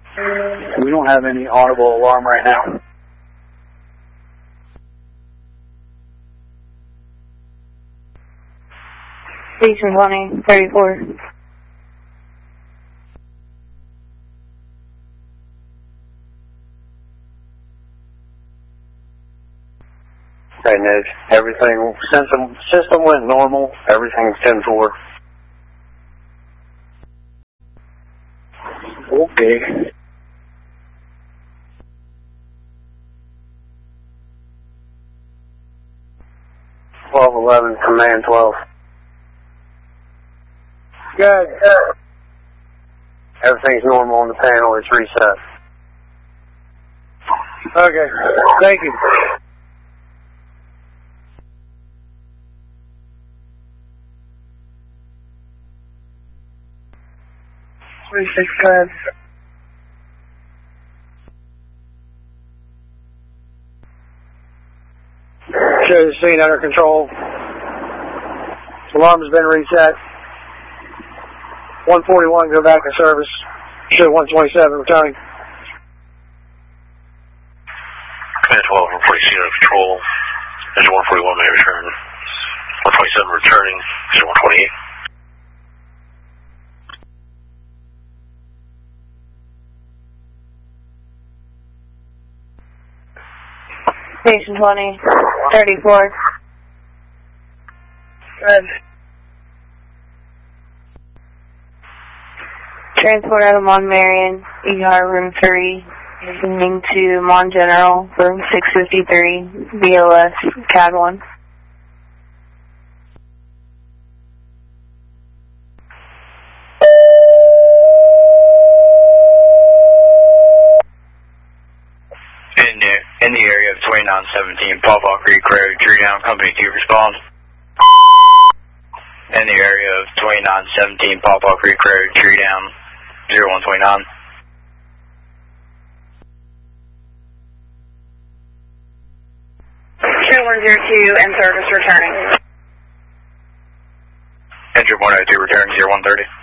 We don't have any audible alarm right now. Station 20, 34. Okay, Ned. Everything, system went normal. Everything's 10-4. Okay. (1211), command 12. Good. Everything's normal on the panel. It's reset. Okay. Thank you. Good. Show the scene under control. Alarm has been reset. 141, go back to service. Show 127, returning. Command 12, 140, scene under control. Engine 141 may return. 127 returning. Engine 128. Station 20, 34. Good. Transport out of Mon Marion, ER room 3, sending to Mon General, room 653, BLS, CAD 1. In the area of 2917 Pawpaw Creek Road, tree down, company 2 respond. In the area of 2917 Pawpaw Creek Road, tree down, 0129. Show 102 and service returning. Engine 102 returning 0130.